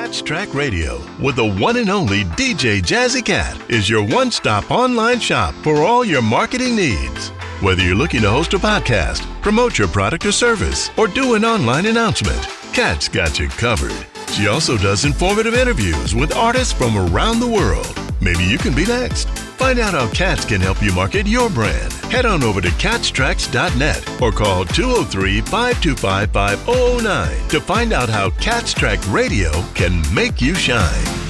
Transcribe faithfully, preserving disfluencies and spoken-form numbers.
Cats Track Radio with the one and only D J Jazzy Cat is your one-stop online shop for all your marketing needs. Whether you're looking to host a podcast, promote your product or service, or do an online announcement, Kat's got you covered. She also does informative interviews with artists from around the world. Maybe you can be next. Find out how Cats can help you market your brand. Head on over to cats tracks dot net or call two oh three, five two five, five oh oh nine to find out how Cats Track Radio can make you shine.